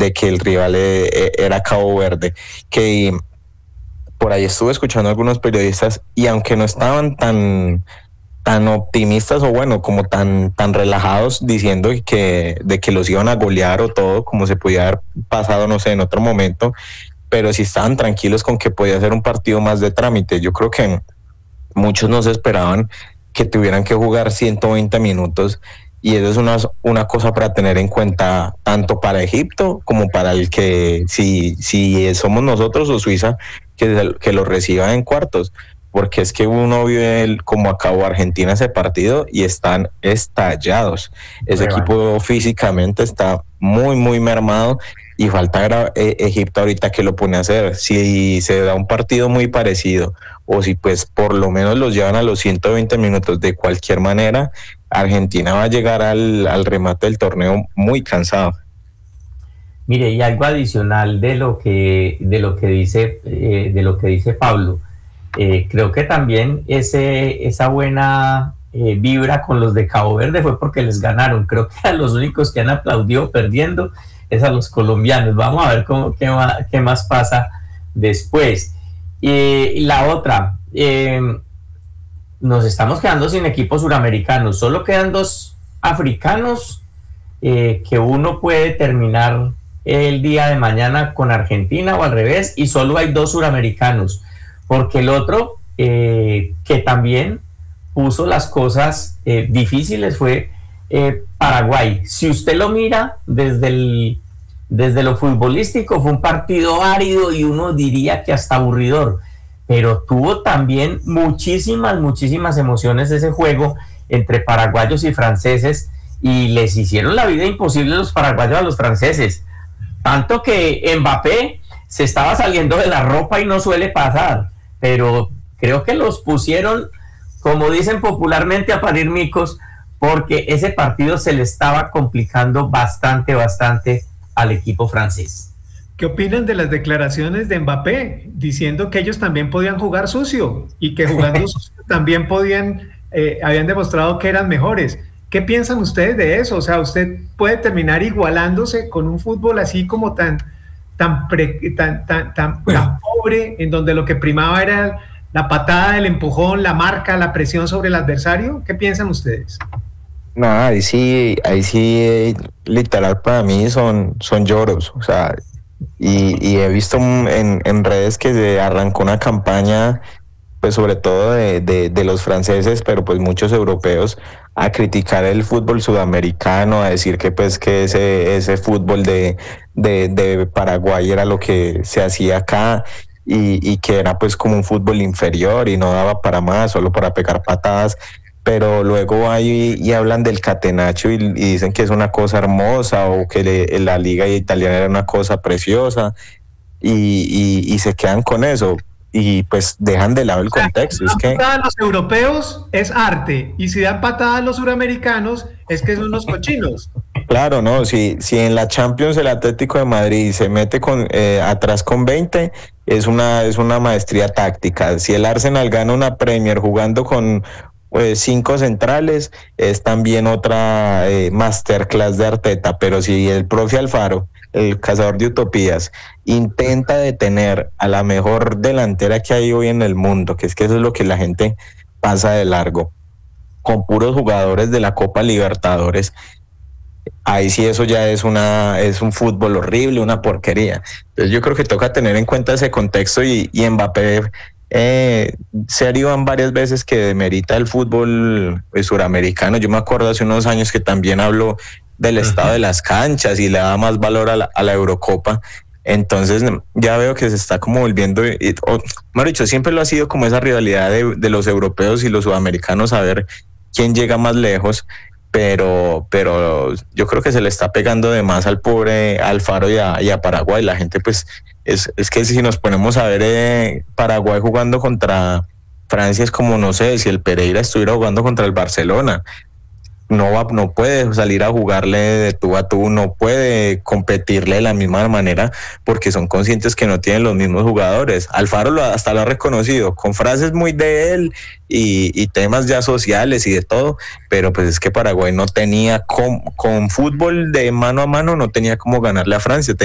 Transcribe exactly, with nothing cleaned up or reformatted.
de que el rival eh, era Cabo Verde, que por ahí estuve escuchando a algunos periodistas y aunque no estaban tan tan optimistas o bueno, como tan, tan relajados diciendo que, de que los iban a golear o todo, como se podía haber pasado, no sé, en otro momento, pero sí estaban tranquilos con que podía ser un partido más de trámite. Yo creo que muchos no se esperaban que tuvieran que jugar ciento veinte minutos y eso es una, una cosa para tener en cuenta tanto para Egipto como para el que si, si somos nosotros o Suiza que, que lo reciba en cuartos, porque es que uno vio el, como acabó Argentina ese partido y están estallados. Ese Bueno. equipo físicamente está muy, muy mermado y falta eh, Egipto ahorita que lo pone a hacer. Si se da un partido muy parecido o si pues por lo menos los llevan a los ciento veinte minutos de cualquier manera, Argentina va a llegar al, al remate del torneo muy cansado. Mire, y algo adicional de lo que, de lo que dice, eh, de lo que dice Pablo. Eh, creo que también ese, esa buena eh, vibra con los de Cabo Verde fue porque les ganaron. Creo que a los únicos que han aplaudido perdiendo es a los colombianos. Vamos a ver cómo, qué, más, qué más pasa después. Y la otra, eh, nos estamos quedando sin equipos suramericanos. Solo quedan dos africanos eh, que uno puede terminar el día de mañana con Argentina o al revés, y solo hay dos suramericanos. Porque el otro, eh, que también puso las cosas eh, difíciles, fue eh, Paraguay. Si usted lo mira desde, el, desde lo futbolístico, fue un partido árido y uno diría que hasta aburridor, pero tuvo también muchísimas, muchísimas emociones ese juego entre paraguayos y franceses, y les hicieron la vida imposible los paraguayos a los franceses. Tanto que Mbappé se estaba saliendo de la ropa y no suele pasar. Pero creo que los pusieron, como dicen popularmente, a parir micos, porque ese partido se le estaba complicando bastante, bastante al equipo francés. ¿Qué opinan de las declaraciones de Mbappé diciendo que ellos también podían jugar sucio y que jugando sucio también podían, eh, habían demostrado que eran mejores? ¿Qué piensan ustedes de eso? O sea, usted puede terminar igualándose con un fútbol así como tan... Tan, pre, tan, tan, tan, tan pobre, en donde lo que primaba era la patada, el empujón, la marca, la presión sobre el adversario. ¿Qué piensan ustedes? No, ahí sí, ahí sí, literal para mí son, son lloros, o sea, y, y he visto en, en redes que se arrancó una campaña, pues sobre todo de, de, de los franceses, pero pues muchos europeos, a criticar el fútbol sudamericano, a decir que pues que ese, ese fútbol de, de, de Paraguay era lo que se hacía acá y, y que era pues como un fútbol inferior y no daba para más, solo para pegar patadas, pero luego ahí y hablan del catenaccio y, y dicen que es una cosa hermosa o que le, la liga italiana era una cosa preciosa y, y, y se quedan con eso. Y pues dejan de lado el contexto. O sea, es que patada a los europeos es arte, y si dan patada a los suramericanos es que son unos cochinos. Claro, no, si, si en la Champions el Atlético de Madrid se mete con eh, atrás con veinte, es una, es una maestría táctica. Si el Arsenal gana una Premier jugando con eh, cinco centrales, es también otra eh, masterclass de Arteta. Pero si el profe Alfaro, el cazador de utopías, intenta detener a la mejor delantera que hay hoy en el mundo, que es que eso es lo que la gente pasa de largo, con puros jugadores de la Copa Libertadores, ahí sí eso ya es una es un fútbol horrible, una porquería. Entonces yo creo que toca tener en cuenta ese contexto y, y Mbappé eh, se arriban varias veces que demerita el fútbol pues, suramericano. Yo me acuerdo hace unos años que también habló del estado de las canchas y le da más valor a la, a la Eurocopa. Entonces ya veo que se está como volviendo, y, o, mejor dicho, siempre lo ha sido como esa rivalidad de, de los europeos y los sudamericanos a ver quién llega más lejos, pero, pero yo creo que se le está pegando de más al pobre Alfaro y a, y a Paraguay. La gente pues, es, es que si nos ponemos a ver eh, Paraguay jugando contra Francia es como, no sé, si el Pereira estuviera jugando contra el Barcelona. No va, no puede salir a jugarle de tú a tú, no puede competirle de la misma manera porque son conscientes que no tienen los mismos jugadores. Alfaro lo, hasta lo ha reconocido con frases muy de él y, y temas ya sociales y de todo, pero pues es que Paraguay no tenía con, con fútbol de mano a mano, no tenía cómo ganarle a Francia.